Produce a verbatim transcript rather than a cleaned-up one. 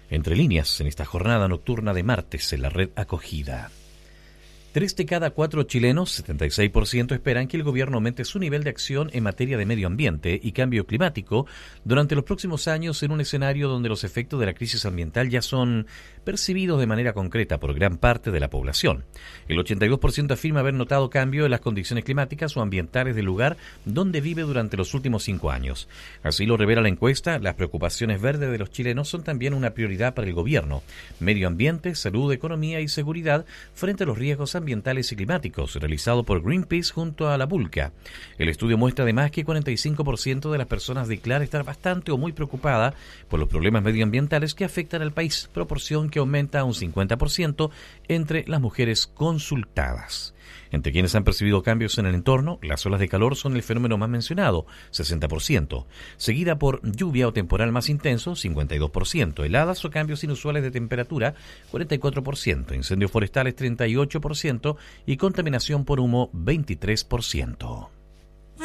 Entre líneas, en esta jornada nocturna de martes en la red acogida. Tres de cada cuatro chilenos, setenta y seis por ciento, esperan que el gobierno aumente su nivel de acción en materia de medio ambiente y cambio climático durante los próximos años en un escenario donde los efectos de la crisis ambiental ya son percibidos de manera concreta por gran parte de la población. El ochenta y dos por ciento afirma haber notado cambio en las condiciones climáticas o ambientales del lugar donde vive durante los últimos cinco años. Así lo revela la encuesta, las preocupaciones verdes de los chilenos son también una prioridad para el gobierno. Medio ambiente, salud, economía y seguridad frente a los riesgos ambientales ambientales y climáticos, realizado por Greenpeace junto a la Vulca. El estudio muestra además que cuarenta y cinco por ciento de las personas declara estar bastante o muy preocupada por los problemas medioambientales que afectan al país, proporción que aumenta a un cincuenta por ciento entre las mujeres consultadas. Entre quienes han percibido cambios en el entorno, las olas de calor son el fenómeno más mencionado, sesenta por ciento, seguida por lluvia o temporal más intenso, cincuenta y dos por ciento, heladas o cambios inusuales de temperatura, cuarenta y cuatro por ciento, incendios forestales, treinta y ocho por ciento y contaminación por humo, veintitrés por ciento.